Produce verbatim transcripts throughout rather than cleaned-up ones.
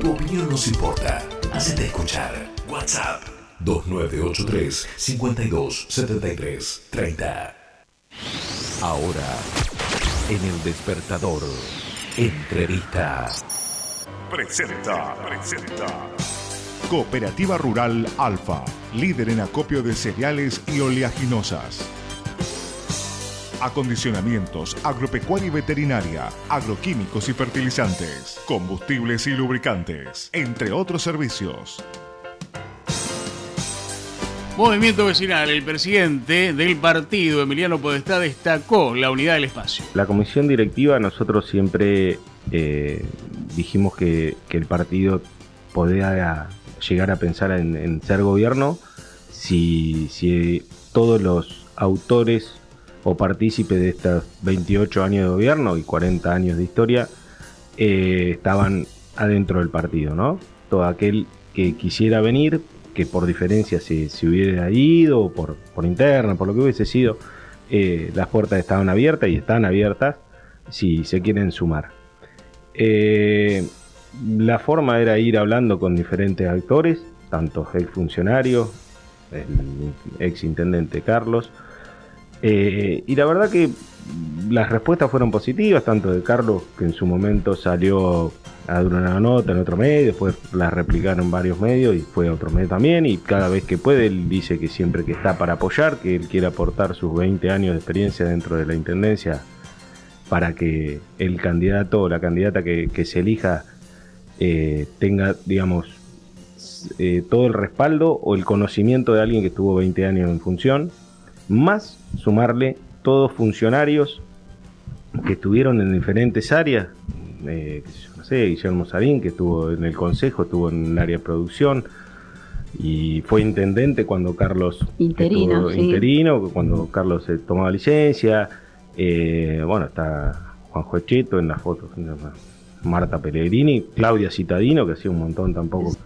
Tu opinión nos importa. Hacete escuchar. WhatsApp dos nueve ocho tres, cinco dos siete tres, tres cero. Ahora, en El Despertador, entrevista. Presenta, presenta. Cooperativa Rural Alfa, líder en acopio de cereales y oleaginosas. Acondicionamientos, agropecuaria y veterinaria, agroquímicos y fertilizantes, combustibles y lubricantes, entre otros servicios. Movimiento Vecinal. El presidente del partido, Emiliano Podestá, destacó la unidad del espacio. La comisión directiva, nosotros siempre eh, dijimos que, que el partido podía llegar a pensar en, en ser gobierno si, si todos los autores o partícipes de estos veintiocho años de gobierno y cuarenta años de historia eh, estaban adentro del partido, ¿no? Todo aquel que quisiera venir, que por diferencia se, se hubiera ido, o por, por interna, por lo que hubiese sido, eh, las puertas estaban abiertas y están abiertas si se quieren sumar. Eh, la forma era ir hablando con diferentes actores, tanto exfuncionarios, el ex intendente Carlos, eh, y la verdad que las respuestas fueron positivas, tanto de Carlos, que en su momento salió a dar una nota en otro medio, después la replicaron varios medios y fue a otro medio también, y cada vez que puede él dice que siempre que está para apoyar, que él quiere aportar sus veinte años de experiencia dentro de la intendencia para que el candidato o la candidata que, que se elija eh, tenga, digamos, eh, todo el respaldo o el conocimiento de alguien que estuvo veinte años en función, más sumarle todos funcionarios que estuvieron en diferentes áreas, eh, no sé, Guillermo Sarín, que estuvo en el consejo, estuvo en el área de producción y fue intendente cuando Carlos interino, estuvo, sí. interino cuando Carlos se tomaba licencia, eh, bueno, está Juanjo Echeto en las fotos, Marta Pellegrini, Claudia Citadino, que hacía un montón tampoco,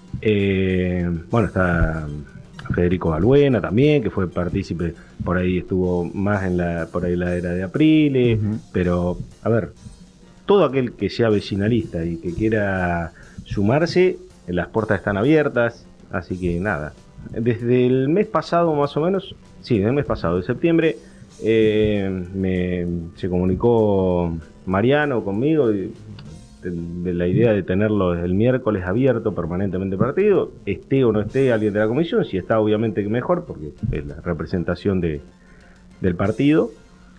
eh, bueno, está Federico Balbuena también, que fue partícipe, por ahí estuvo más en la, por ahí la era de Apriles, uh-huh. Pero, a ver, todo aquel que sea vecinalista y que quiera sumarse, las puertas están abiertas, así que nada. Desde el mes pasado más o menos, sí, del mes pasado, de septiembre, eh, me, se comunicó Mariano conmigo de, de, de la idea de tenerlo el miércoles abierto permanentemente el partido, esté o no esté alguien de la comisión, si está obviamente que mejor, porque es la representación de, del partido.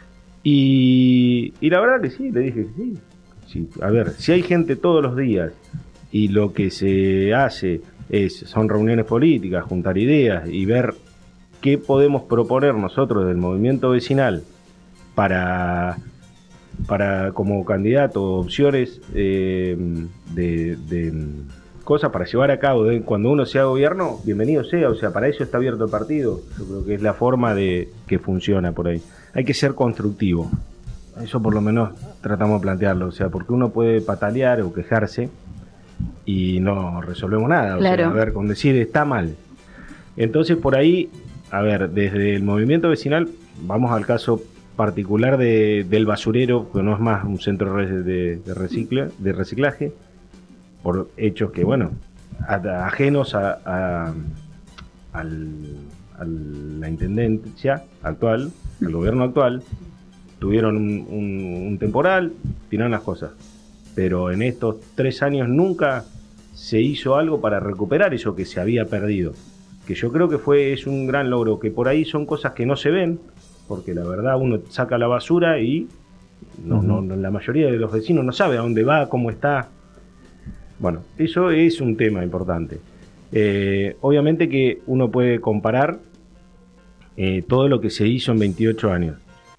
Y, y la verdad que sí, le dije que sí. Sí, a ver, si hay gente todos los días y lo que se hace es, son reuniones políticas, juntar ideas y ver qué podemos proponer nosotros del movimiento vecinal para, para como candidato, opciones eh, de, de cosas para llevar a cabo de, cuando uno sea gobierno, bienvenido sea, o sea, para eso está abierto el partido. Yo creo que es la forma de que funciona por ahí. Hay que ser constructivo. Eso por lo menos tratamos de plantearlo, o sea, porque uno puede patalear o quejarse y no resolvemos nada, o claro. sea, a ver, con decir está mal. Entonces por ahí, a ver, desde el movimiento vecinal, vamos al caso particular de, del basurero, que no es más un centro de, de, recicla, de reciclaje, por hechos que, bueno, a, ajenos a, a, al, a la intendencia actual, al gobierno actual, tuvieron un, un, un temporal, tiraron las cosas. Pero en estos tres años nunca se hizo algo para recuperar eso que se había perdido. Que yo creo que fue es un gran logro, que por ahí son cosas que no se ven, porque la verdad uno saca la basura y no, uh-huh. no, la mayoría de los vecinos no sabe a dónde va, cómo está. Bueno, eso es un tema importante. Eh, obviamente que uno puede comparar eh, todo lo que se hizo en veintiocho años.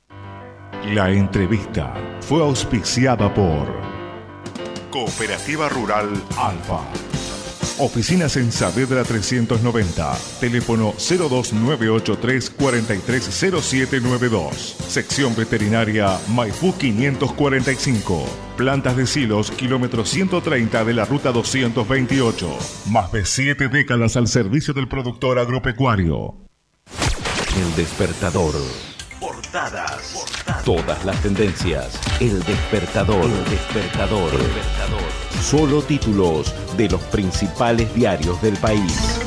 La entrevista fue auspiciada por Cooperativa Rural Alfa. Oficinas en Saavedra trescientos noventa. Teléfono cero dos nueve ocho tres, cuatro tres cero siete nueve dos. Sección Veterinaria Maipú quinientos cuarenta y cinco. Plantas de silos, kilómetro ciento treinta de la ruta doscientos veintiocho. Más de siete décadas al servicio del productor agropecuario. El Despertador. Portadas. Portadas. Todas las tendencias. El Despertador. El Despertador. El Despertador. Solo títulos de los principales diarios del país.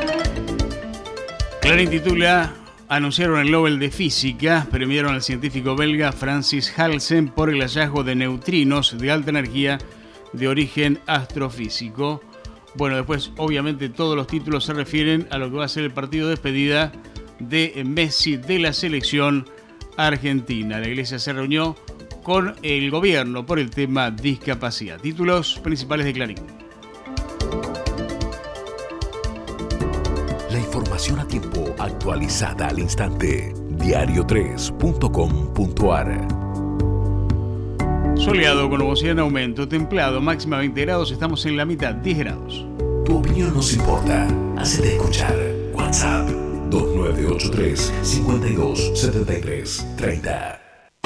Clarín titula: anunciaron el Nobel de Física, premiaron al científico belga Francis Halsen por el hallazgo de neutrinos de alta energía de origen astrofísico. Bueno, después obviamente todos los títulos se refieren a lo que va a ser el partido de despedida de Messi de la selección argentina. La Iglesia se reunió con el gobierno por el tema discapacidad. Títulos principales de Clarín. La información a tiempo, actualizada al instante. diario tres punto com punto a r. Soleado con nubosidad en aumento, templado, máxima veinte grados, estamos en la mitad, diez grados. Tu opinión nos importa. Hacete escuchar. WhatsApp dos nueve ocho tres, cinco dos siete tres tres cero.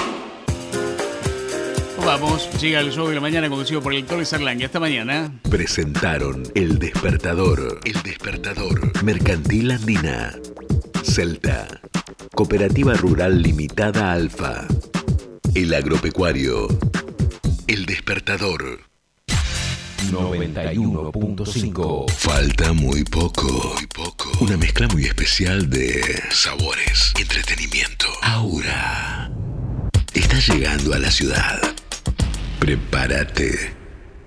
Vamos, llega el show de la mañana conducido por el Tole Sarlanga. Hasta mañana. Presentaron El Despertador. El Despertador. Mercantil Andina. Celta. Cooperativa Rural Limitada Alfa. El Agropecuario. El Despertador. noventa y uno punto cinco. Falta muy poco. Muy poco. Una mezcla muy especial de sabores, entretenimiento, aura. Estás llegando a la ciudad. Prepárate.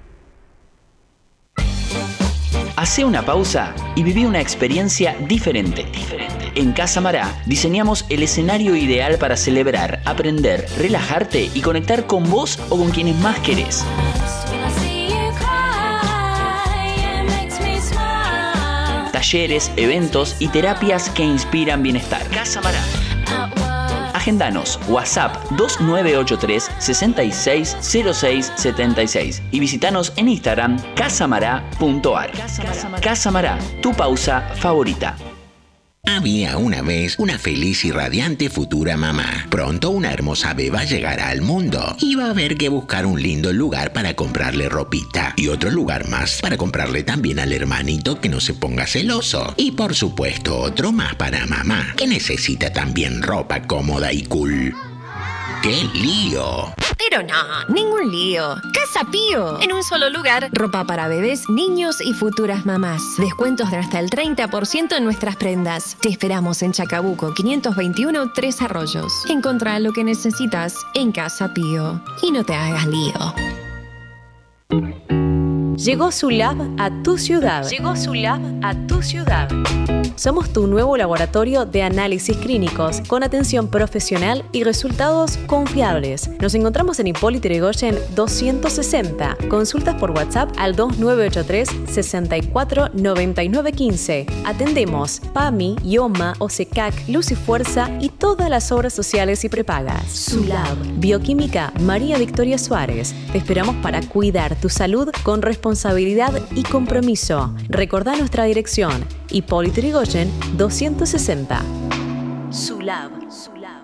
Hacé una pausa y viví una experiencia diferente. diferente. En Casa Mará diseñamos el escenario ideal para celebrar, aprender, relajarte y conectar con vos o con quienes más querés. Talleres, eventos y terapias que inspiran bienestar. Casa Mará. Agendanos WhatsApp dos nueve ocho tres, seis seis cero seis siete seis y visitanos en Instagram casamará punto ar. Casa Mará, tu pausa favorita. Había una vez una feliz y radiante futura mamá. Pronto una hermosa beba llegará al mundo. Y va a haber que buscar un lindo lugar para comprarle ropita. Y otro lugar más para comprarle también al hermanito que no se ponga celoso. Y por supuesto otro más para mamá, que necesita también ropa cómoda y cool. ¡Qué lío! Pero no, ningún lío. Casa Pío. En un solo lugar, ropa para bebés, niños y futuras mamás. Descuentos de hasta el treinta por ciento en nuestras prendas. Te esperamos en Chacabuco quinientos veintiuno, Tres Arroyos. Encontrá lo que necesitas en Casa Pío. Y no te hagas lío. Llegó Sulab a tu ciudad. Llegó Sulab a tu ciudad. Somos tu nuevo laboratorio de análisis clínicos con atención profesional y resultados confiables. Nos encontramos en Hipólito Yrigoyen doscientos sesenta. Consultas por WhatsApp al dos nueve ocho tres, seis cuatro nueve nueve uno cinco. Atendemos PAMI, IOMA, OSECAC, Luz y Fuerza y todas las obras sociales y prepagas. Sulab. Bioquímica María Victoria Suárez. Te esperamos para cuidar tu salud con responsabilidad y compromiso. Recordá nuestra dirección: Hipólito Yrigoyen doscientos sesenta. Sulab.